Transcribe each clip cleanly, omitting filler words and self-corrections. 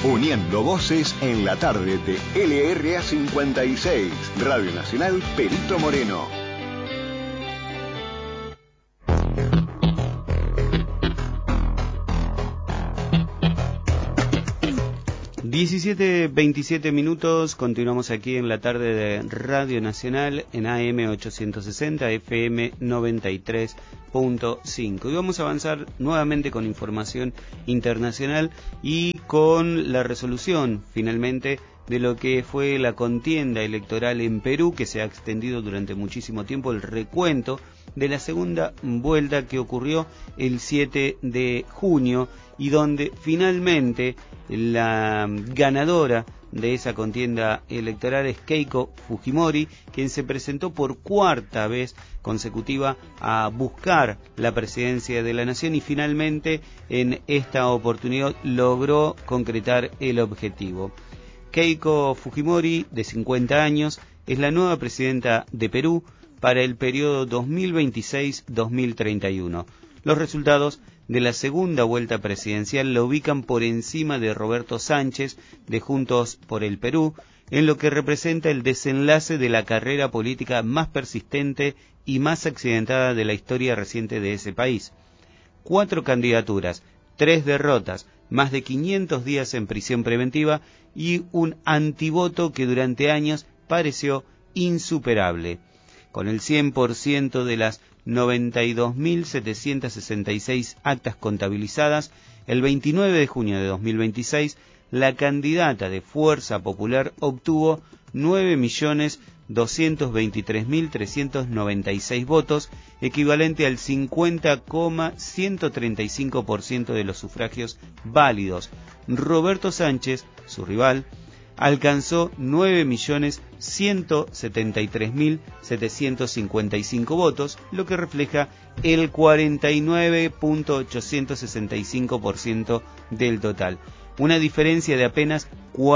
Uniendo voces en la tarde de LRA 56, Radio Nacional Perito Moreno. (17:27) Continuamos aquí en la tarde de Radio Nacional en AM 860, FM 93.5. Y vamos a avanzar nuevamente con información internacional y con la resolución, finalmente, de lo que fue la contienda electoral en Perú, que se ha extendido durante muchísimo tiempo, el recuento de la segunda vuelta que ocurrió el 7 de junio y donde finalmente la ganadora de esa contienda electoral es Keiko Fujimori, quien se presentó por cuarta vez consecutiva a buscar la presidencia de la nación y finalmente en esta oportunidad logró concretar el objetivo. Keiko Fujimori, de 50 años, es la nueva presidenta de Perú para el periodo 2026-2031. Los resultados de la segunda vuelta presidencial la ubican por encima de Roberto Sánchez, de Juntos por el Perú, en lo que representa el desenlace de la carrera política más persistente y más accidentada de la historia reciente de ese país. 4 candidaturas, 3 derrotas, más de 500 días en prisión preventiva y un antivoto que durante años pareció insuperable. Con el 100% de las 92.766 actas contabilizadas, el 29 de junio de 2026, la candidata de Fuerza Popular obtuvo 9.223.396 votos, equivalente al 50,135% de los sufragios válidos. Roberto Sánchez, su rival, alcanzó 9.173.755 votos, lo que refleja el 49,865% del total. Una diferencia de apenas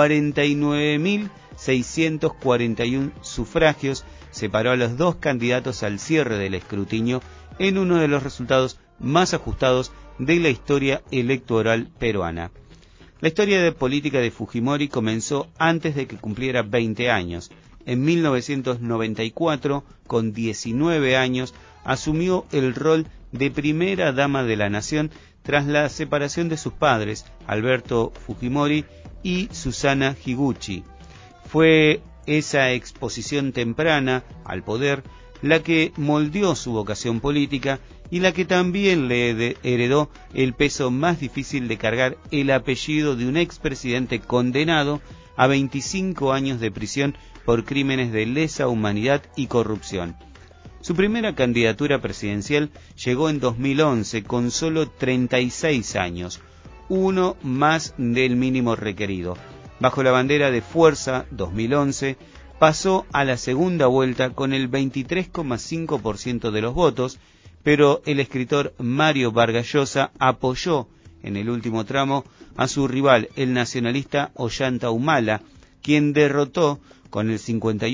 49.641 sufragios separó a los dos candidatos al cierre del escrutinio en uno de los resultados más ajustados de la historia electoral peruana. La historia de política de Fujimori comenzó antes de que cumpliera 20 años. En 1994, con 19 años, asumió el rol de primera dama de la nación tras la separación de sus padres, Alberto Fujimori y Susana Higuchi. Fue esa exposición temprana al poder la que moldeó su vocación política y la que también le heredó el peso más difícil de cargar, el apellido de un expresidente condenado a 25 años de prisión por crímenes de lesa humanidad y corrupción. Su primera candidatura presidencial llegó en 2011 con solo 36 años, uno más del mínimo requerido. Bajo la bandera de Fuerza 2011, pasó a la segunda vuelta con el 23,5% de los votos, pero el escritor Mario Vargas Llosa apoyó en el último tramo a su rival, el nacionalista Ollanta Humala, quien derrotó con el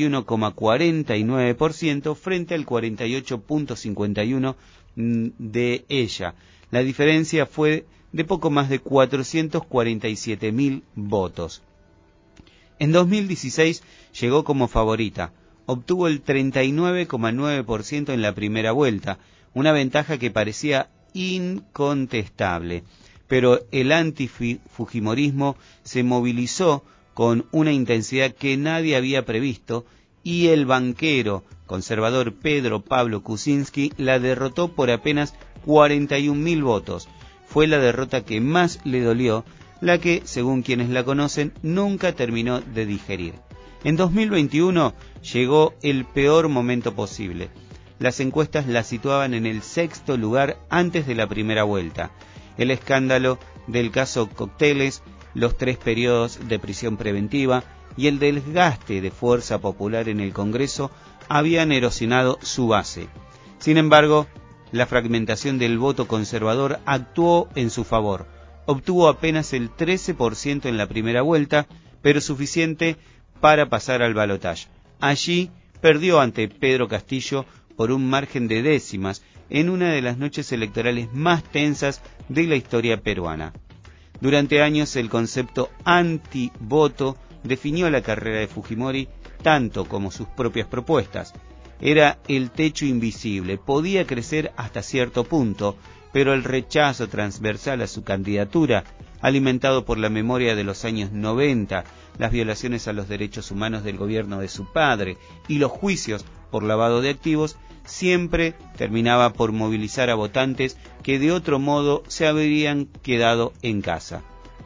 51,49% frente al 48,51% de ella. La diferencia fue de poco más de 447.000 votos. En 2016 llegó como favorita, obtuvo el 39,9% en la primera vuelta, una ventaja que parecía incontestable, pero el antifujimorismo se movilizó con una intensidad que nadie había previsto y el banquero conservador Pedro Pablo Kuczynski la derrotó por apenas 41.000 votos. Fue la derrota que más le dolió, la que, según quienes la conocen, nunca terminó de digerir. En 2021 llegó el peor momento posible. Las encuestas la situaban en el 6º lugar antes de la primera vuelta. El escándalo del caso Cócteles, los 3 periodos de prisión preventiva y el desgaste de Fuerza Popular en el Congreso habían erosionado su base. Sin embargo, la fragmentación del voto conservador actuó en su favor. Obtuvo apenas el 13% en la primera vuelta, pero suficiente para pasar al balotaje. Allí perdió ante Pedro Castillo por un margen de décimas en una de las noches electorales más tensas de la historia peruana. Durante años el concepto anti-voto definió la carrera de Fujimori tanto como sus propias propuestas. Era el techo invisible, podía crecer hasta cierto punto, pero el rechazo transversal a su candidatura, alimentado por la memoria de los años 90, las violaciones a los derechos humanos del gobierno de su padre y los juicios por lavado de activos, siempre terminaba por movilizar a votantes que de otro modo se habrían quedado en casa.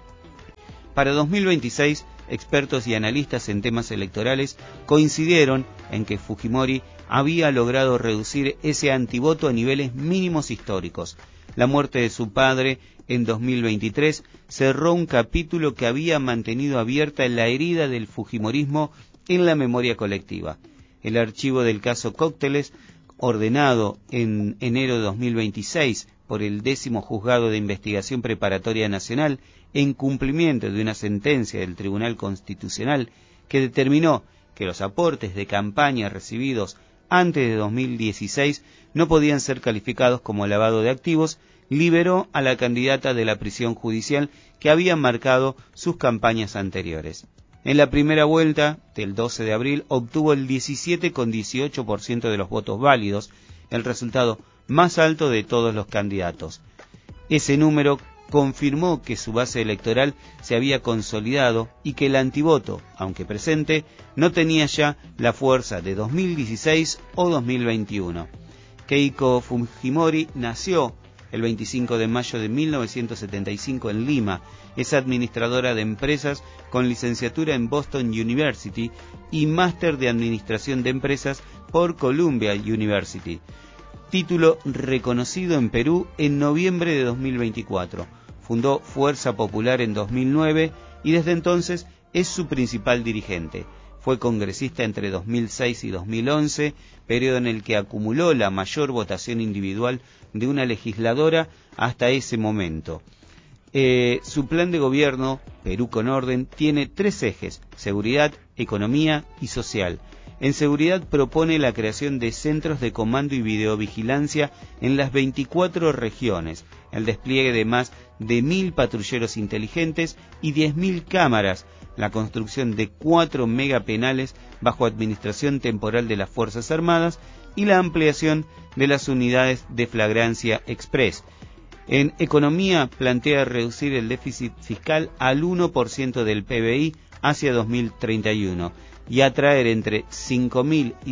Para 2026, expertos y analistas en temas electorales coincidieron en que Fujimori había logrado reducir ese antivoto a niveles mínimos históricos. La muerte de su padre en 2023 cerró un capítulo que había mantenido abierta la herida del fujimorismo en la memoria colectiva. El archivo del caso Cócteles, ordenado en enero de 2026 por el 10º Juzgado de Investigación Preparatoria Nacional, en cumplimiento de una sentencia del Tribunal Constitucional que determinó que los aportes de campaña recibidos antes de 2016 no podían ser calificados como lavado de activos, liberó a la candidata de la prisión judicial que había marcado sus campañas anteriores. En la primera vuelta del 12 de abril obtuvo el 17,18% de los votos válidos, el resultado más alto de todos los candidatos. Ese número confirmó que su base electoral se había consolidado y que el antivoto, aunque presente, no tenía ya la fuerza de 2016 o 2021. Keiko Fujimori nació el 25 de mayo de 1975 en Lima. Es administradora de empresas con licenciatura en Boston University y máster de Administración de Empresas por Columbia University. Título reconocido en Perú en noviembre de 2024. Fundó Fuerza Popular en 2009 y desde entonces es su principal dirigente. Fue congresista entre 2006 y 2011, periodo en el que acumuló la mayor votación individual de una legisladora hasta ese momento. Su plan de gobierno, Perú con Orden, tiene 3 ejes: seguridad, economía y social. En seguridad propone la creación de centros de comando y videovigilancia en las 24 regiones, el despliegue de más de 1.000 patrulleros inteligentes y 10.000 cámaras, la construcción de 4 megapenales bajo administración temporal de las Fuerzas Armadas y la ampliación de las unidades de flagrancia express. En economía plantea reducir el déficit fiscal al 1% del PBI hacia 2031 y atraer entre 5.000 y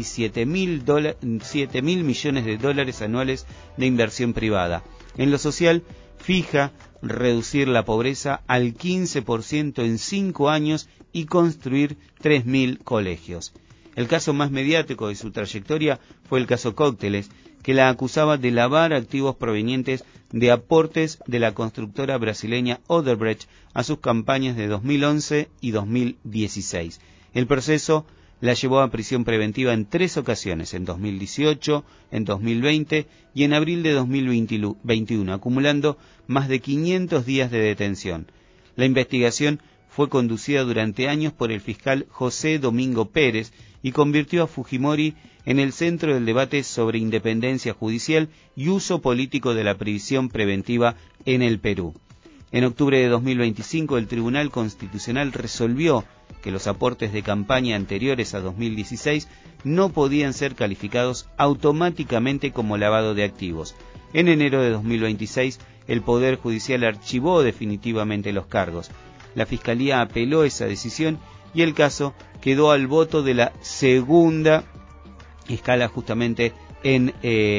7.000 millones de dólares anuales de inversión privada. En lo social, fija reducir la pobreza al 15% en 5 años y construir 3.000 colegios. El caso más mediático de su trayectoria fue el caso Cócteles, que la acusaba de lavar activos provenientes de aportes de la constructora brasileña Odebrecht a sus campañas de 2011 y 2016. El proceso la llevó a prisión preventiva en 3 ocasiones, en 2018, en 2020 y en abril de 2021, acumulando más de 500 días de detención. La investigación fue conducida durante años por el fiscal José Domingo Pérez y convirtió a Fujimori en el centro del debate sobre independencia judicial y uso político de la prisión preventiva en el Perú. En octubre de 2025, el Tribunal Constitucional resolvió que los aportes de campaña anteriores a 2016 no podían ser calificados automáticamente como lavado de activos. En enero de 2026, el Poder Judicial archivó definitivamente los cargos. La Fiscalía apeló esa decisión y el caso quedó al voto de la segunda escala justamente en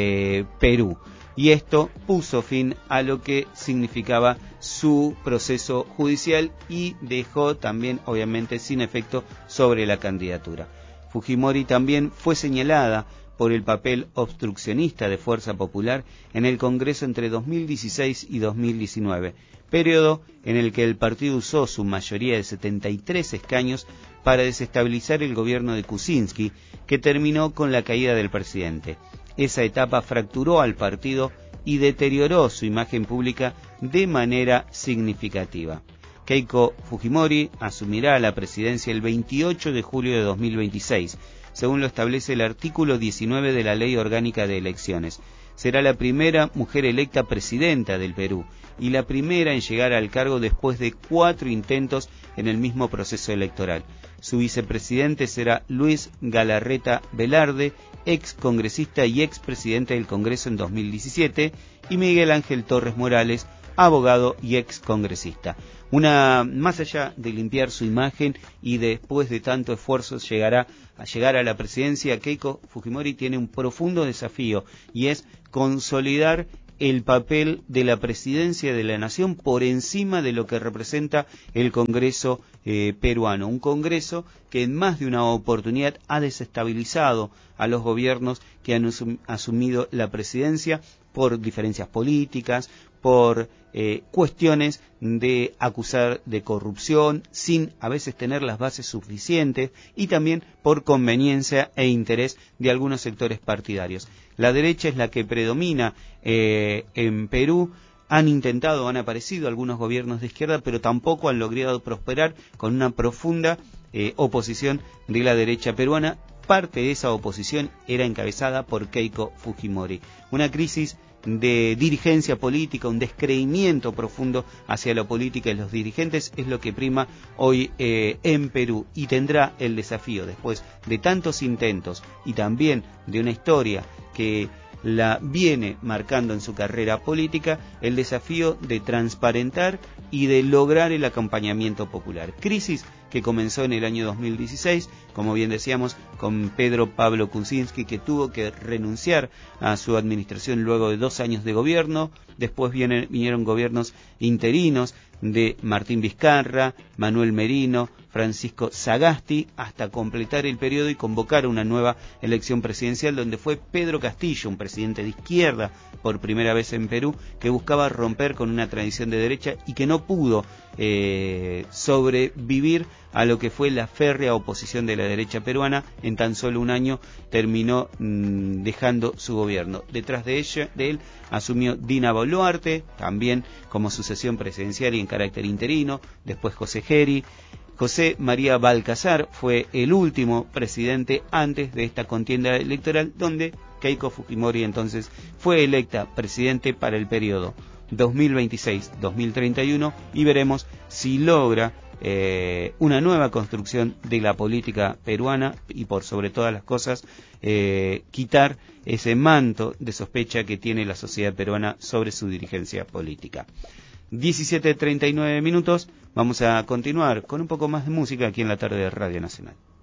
Perú. Y esto puso fin a lo que significaba su proceso judicial y dejó también, obviamente, sin efecto sobre la candidatura. Fujimori también fue señalada por el papel obstruccionista de Fuerza Popular en el Congreso entre 2016 y 2019, periodo en el que el partido usó su mayoría de 73 escaños para desestabilizar el gobierno de Kuczynski, que terminó con la caída del presidente. Esa etapa fracturó al partido y deterioró su imagen pública de manera significativa. Keiko Fujimori asumirá la presidencia el 28 de julio de 2026, según lo establece el artículo 19 de la Ley Orgánica de Elecciones. será la primera mujer electa presidenta del Perú y la primera en llegar al cargo después de 4 intentos en el mismo proceso electoral. Su vicepresidente será Luis Galarreta Velarde, ex congresista y ex presidente del Congreso en 2017, y Miguel Ángel Torres Morales, abogado y ex congresista. Más allá de limpiar su imagen y después de tanto esfuerzo llegar a la presidencia, Keiko Fujimori tiene un profundo desafío y es consolidar el papel de la presidencia de la nación por encima de lo que representa el Congreso peruano, un Congreso que en más de una oportunidad ha desestabilizado a los gobiernos que han asumido la presidencia por diferencias políticas, por cuestiones de acusar de corrupción sin a veces tener las bases suficientes y también por conveniencia e interés de algunos sectores partidarios. La derecha es la que predomina en Perú. Han aparecido algunos gobiernos de izquierda, pero tampoco han logrado prosperar con una profunda oposición de la derecha peruana. Parte de esa oposición era encabezada por Keiko Fujimori. Una crisis de dirigencia política, un descreimiento profundo hacia la política y los dirigentes es lo que prima hoy en Perú, y tendrá el desafío, después de tantos intentos y también de una historia que la viene marcando en su carrera política, el desafío de transparentar y de lograr el acompañamiento popular. Crisis que comenzó en el año 2016, como bien decíamos, con Pedro Pablo Kuczynski, que tuvo que renunciar a su administración luego de 2 años de gobierno. Después vinieron gobiernos interinos de Martín Vizcarra, Manuel Merino, Francisco Sagasti, hasta completar el periodo y convocar una nueva elección presidencial donde fue Pedro Castillo, un presidente de izquierda por primera vez en Perú, que buscaba romper con una tradición de derecha y que no pudo sobrevivir a lo que fue la férrea oposición de la derecha peruana. En tan solo un año terminó dejando su gobierno. Detrás de él asumió Dina Boluarte, también como sucesión presidencial y en carácter interino. Después José Geri. José María Balcazar fue el último presidente antes de esta contienda electoral, donde Keiko Fujimori entonces fue electa presidente para el periodo 2026-2031, y veremos si logra una nueva construcción de la política peruana y, por sobre todas las cosas, quitar ese manto de sospecha que tiene la sociedad peruana sobre su dirigencia política. 17:39 minutos, vamos a continuar con un poco más de música aquí en la tarde de Radio Nacional.